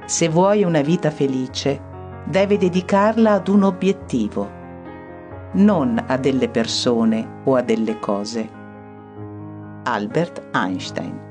Se vuoi una vita felice, devi dedicarla ad un obiettivo, non a delle persone o a delle cose. Albert Einstein.